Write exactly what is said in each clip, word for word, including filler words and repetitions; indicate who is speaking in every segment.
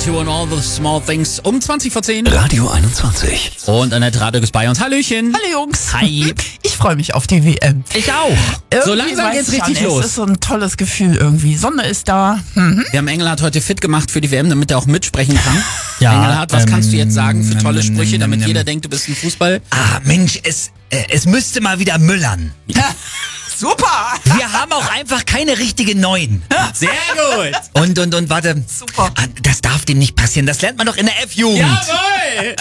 Speaker 1: two and all the small things um zwanzig vor zehn.
Speaker 2: Radio einundzwanzig.
Speaker 1: Und Annette Radio ist bei uns. Hallöchen.
Speaker 3: Hallo Jungs.
Speaker 1: Hi.
Speaker 3: Ich freue mich auf die W M.
Speaker 1: Ich auch.
Speaker 3: Irgendwie
Speaker 1: So langsam
Speaker 3: weiß
Speaker 1: geht's
Speaker 3: ich
Speaker 1: richtig
Speaker 3: ja nicht,
Speaker 1: los.
Speaker 3: Es ist so ein tolles Gefühl irgendwie. Sonne ist da. Mhm.
Speaker 1: Wir haben Engelhardt heute fit gemacht für die W M, damit er auch mitsprechen kann.
Speaker 2: Ja,
Speaker 1: Engelhardt, was
Speaker 2: ähm,
Speaker 1: kannst du jetzt sagen für tolle
Speaker 2: ähm,
Speaker 1: Sprüche, damit
Speaker 2: ähm,
Speaker 1: jeder denkt, du bist ein Fußball?
Speaker 2: Ah, Mensch, es, äh, es müsste mal wieder müllern.
Speaker 3: Super.
Speaker 2: Wir haben auch einfach keine richtige Neuen.
Speaker 1: Sehr gut.
Speaker 2: Und, und, und, warte.
Speaker 3: Super.
Speaker 2: Ah, das darf dem nicht passieren. Das lernt man doch in der F-Jugend.
Speaker 1: Jawohl.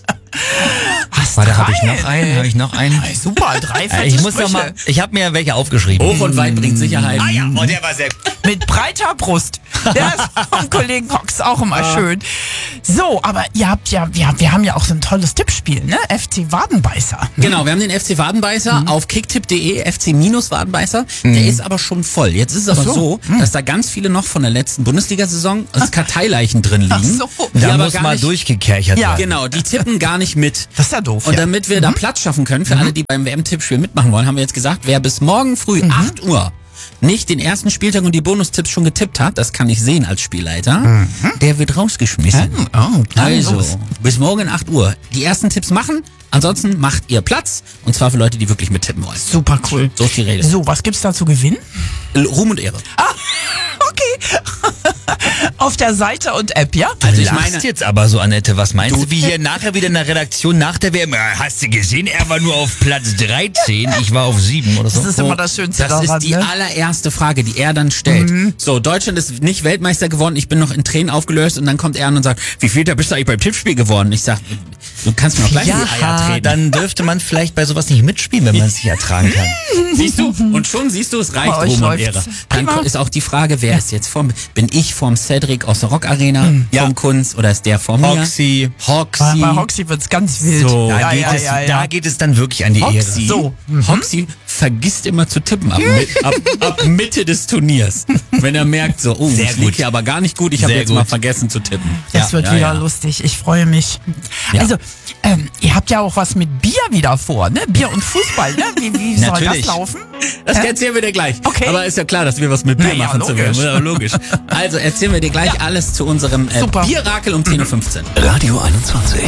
Speaker 3: Was
Speaker 2: Warte, habe ich noch einen? Habe ich noch einen?
Speaker 3: Hey, super, drei
Speaker 2: Äh,
Speaker 3: fette
Speaker 2: ich muss
Speaker 3: Sprüche.
Speaker 2: noch mal, ich habe mir welche aufgeschrieben.
Speaker 1: Hoch und weit bringt Sicherheit.
Speaker 2: Ah ja, und der war sehr gut.
Speaker 3: Mit breiter Brust. Der ist vom Kollegen Hox auch immer schön. So, aber ihr habt ja, wir, wir haben ja auch so ein tolles Tippspiel, ne? F C Wadenbeißer.
Speaker 1: Genau, wir haben den F C Wadenbeißer auf kicktipp punkt de, F C-Wadenbeißer. Der ist aber schon voll. Jetzt ist es aber so,
Speaker 3: so,
Speaker 1: dass da ganz viele noch von der letzten Bundesliga-Saison als Karteileichen drin liegen.
Speaker 3: Ach so.
Speaker 1: die
Speaker 2: Da
Speaker 1: aber
Speaker 2: muss
Speaker 1: gar
Speaker 2: mal
Speaker 1: nicht,
Speaker 2: durchgekerchert
Speaker 3: Ja.
Speaker 2: werden.
Speaker 1: Genau, die tippen gar nicht mit.
Speaker 3: Das ist ja doof.
Speaker 1: Und
Speaker 3: ja.
Speaker 1: damit wir da Platz schaffen können für alle, die beim W M-Tippspiel mitmachen wollen, haben wir jetzt gesagt, wer bis morgen früh acht Uhr nicht den ersten Spieltag und die Bonustipps schon getippt hat, das kann ich sehen als Spielleiter, der wird rausgeschmissen.
Speaker 3: Oh,
Speaker 1: Also,
Speaker 3: los.
Speaker 1: bis morgen acht Uhr die ersten Tipps machen, ansonsten macht ihr Platz und zwar für Leute, die wirklich mittippen wollen.
Speaker 3: Super cool.
Speaker 1: So ist die Rede.
Speaker 3: So, was gibt's da zu gewinnen?
Speaker 1: Ruhm und Ehre.
Speaker 3: Okay. Auf der Seite und App, ja?
Speaker 1: Also
Speaker 2: Du
Speaker 1: ich
Speaker 2: lachst
Speaker 1: meine,
Speaker 2: jetzt aber so, Annette, was meinst du, wie hier nachher wieder in der Redaktion nach der W M? Ja, hast du gesehen, er war nur auf Platz dreizehn, ich war auf sieben oder so.
Speaker 3: Das ist immer das Schönste
Speaker 1: das
Speaker 3: daran,
Speaker 1: ist die
Speaker 3: ne?
Speaker 1: allererste Frage, die er dann stellt. So, Deutschland ist nicht Weltmeister geworden, ich bin noch in Tränen aufgelöst und dann kommt er an und sagt, wie viel da bist du eigentlich beim Tippspiel geworden? Ich sag, du kannst mir noch gleich in die Eier
Speaker 2: Ja,
Speaker 1: treten.
Speaker 2: dann dürfte man vielleicht bei sowas nicht mitspielen, wenn man es nicht ertragen kann.
Speaker 1: Siehst du? Und schon siehst du, es reicht
Speaker 3: Bei euch
Speaker 1: Ruhm und
Speaker 3: läuft's.
Speaker 1: Ehre. Dann
Speaker 3: Prima.
Speaker 1: ist auch die Frage, wer ist jetzt vorm, bin ich vorm Cedric aus der Rock Arena,
Speaker 2: Ja.
Speaker 1: vom Kunz oder ist der vor mir?
Speaker 2: Hoxie.
Speaker 1: Hoxie.
Speaker 3: Bei Hoxie wird's ganz wild.
Speaker 1: So,
Speaker 2: Da,
Speaker 3: ja,
Speaker 2: geht
Speaker 3: ja,
Speaker 2: es,
Speaker 3: ja, ja.
Speaker 2: da geht es dann wirklich an die
Speaker 1: Hoxie,
Speaker 2: Ehre.
Speaker 3: So.
Speaker 1: Hoxie vergisst immer zu tippen ab, mit, ab, ab Mitte des Turniers. Wenn er merkt so, oh,
Speaker 2: Sehr
Speaker 1: ich lieg
Speaker 2: gut.
Speaker 1: hier aber gar nicht gut, ich habe
Speaker 2: Sehr
Speaker 1: jetzt
Speaker 2: gut.
Speaker 1: mal vergessen zu tippen.
Speaker 3: Das
Speaker 1: Ja,
Speaker 3: wird
Speaker 1: ja,
Speaker 3: wieder
Speaker 1: ja.
Speaker 3: lustig. Ich freue mich.
Speaker 1: Ja.
Speaker 3: Also, ähm, ihr habt ja auch was mit Bier wieder vor, ne? Bier und Fußball, ne? Wie, wie soll
Speaker 2: Natürlich.
Speaker 3: das laufen?
Speaker 1: Das
Speaker 3: Hä?
Speaker 1: erzählen wir dir gleich.
Speaker 3: Okay.
Speaker 1: Aber ist ja klar, dass wir was mit Bier
Speaker 3: Na ja,
Speaker 1: machen zu
Speaker 3: logisch.
Speaker 1: werden. Ja, logisch. Also erzählen wir dir gleich alles zu unserem äh,
Speaker 3: Super.
Speaker 1: Bierrakel um zehn Uhr fünfzehn.
Speaker 2: Radio einundzwanzig.